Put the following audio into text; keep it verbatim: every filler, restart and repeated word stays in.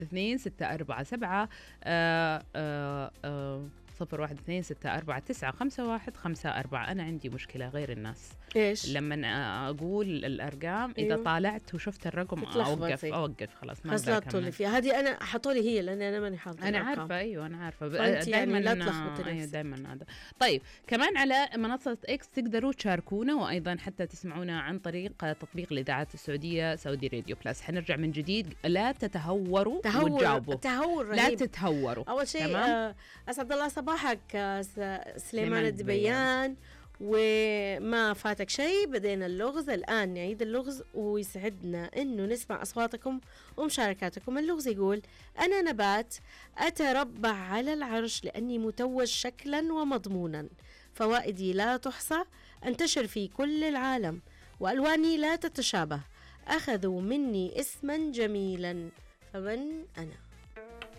اثنين ستة أربعة سبعة آه آه آه صفر واحد اثنين ستة أربعة تسعة خمسة واحد خمسة أربعة. أنا عندي مشكلة غير الناس، إيش؟ لما أقول الأرقام إذا أيوه. طالعت وشفت الرقم أوقف أوقف خلاص ما خلاص لا تطولي فيها. هذه أنا حطولي هي لأن أنا ماني حاطة أنا عارفة. أيوة أنا عارفة دائما يعني لا تلخبطي أيوة دائما هذا. طيب كمان على منصة إكس تقدروا تشاركونا، وأيضا حتى تسمعونا عن طريق تطبيق الإذاعات السعودية سعودي راديو بلس. حنرجع من جديد، لا تتهوروا تهور وتجاوبوا، تهور لا تتهوروا. أول شيء آه أسعد الله صباحك آه سليمان الدبيان، وما فاتك شيء. بدينا اللغز الآن نعيد اللغز، ويسعدنا إنه نسمع أصواتكم ومشاركاتكم. اللغز يقول: أنا نبات أتربع على العرش لأني متوج شكلا ومضمونا، فوائدي لا تحصى، أنتشر في كل العالم، وألواني لا تتشابه، أخذوا مني اسما جميلا، فمن أنا؟